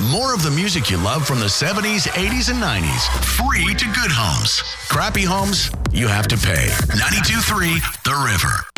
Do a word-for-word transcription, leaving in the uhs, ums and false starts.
more of the music you love from the seventies, eighties, and nineties. Free to good homes. Crappy homes, you have to pay. ninety-two point three The River.